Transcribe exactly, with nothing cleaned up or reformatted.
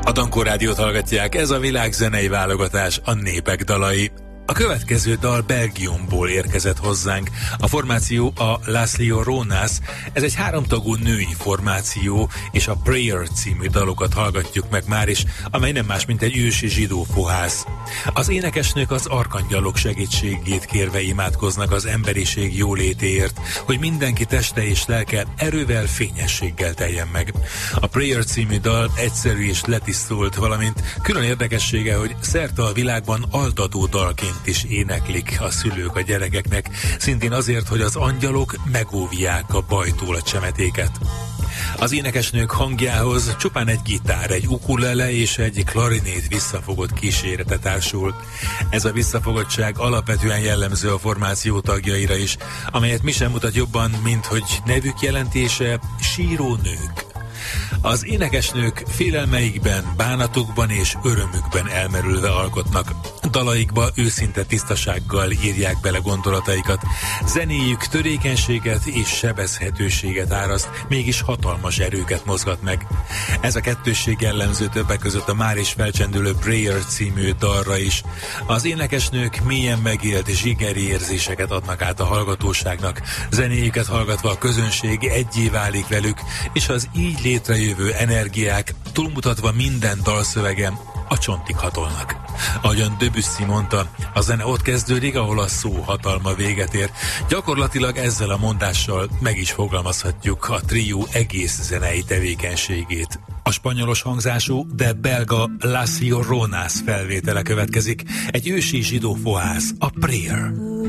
A Dankó Rádiót hallgatják, ez a világ zenei válogatás, a népek dalai. A következő dal Belgiumból érkezett hozzánk. A formáció a Las Lloronas, ez egy háromtagú női formáció, és a Prayer című dalokat hallgatjuk meg már is, amely nem más, mint egy ősi zsidó fohász. Az énekesnők az arkangyalok segítségét kérve imádkoznak az emberiség jólétéért, hogy mindenki teste és lelke erővel, fényességgel teljen meg. A Prayer című dal egyszerű és letisztult, valamint külön érdekessége, hogy szerte a világban altató dalként is éneklik a szülők a gyerekeknek, szintén azért, hogy az angyalok megóvják a bajtól a csemetéket. Az énekesnők hangjához csupán egy gitár, egy ukulele és egy klarinét visszafogott kísérete társul. Ez a visszafogottság alapvetően jellemző a formáció tagjaira is, amelyet mi sem mutat jobban, mint hogy nevük jelentése síró nők. Az énekesnők félelmeikben, bánatukban és örömükben elmerülve alkotnak. Dalaikba őszinte tisztasággal írják bele gondolataikat. Zenéjük törékenységet és sebezhetőséget áraszt, mégis hatalmas erőket mozgat meg. Ez a kettősség jellemző többek között a már is felcsendülő Prayer című dalra is. Az énekesnők mélyen megélt zsigeri érzéseket adnak át a hallgatóságnak. Zenéjüket hallgatva a közönség egyé válik velük, és az így létrejövő energiák túlmutatva minden dalszövegem a csontig hatolnak. Ahogyan Debussy mondta, a zene ott kezdődik, ahol a szó hatalma véget ér. Gyakorlatilag ezzel a mondással meg is fogalmazhatjuk a trió egész zenei tevékenységét. A spanyolos hangzású, de belga Las Lloronas felvétele következik, egy ősi zsidó fohász, a Prayer.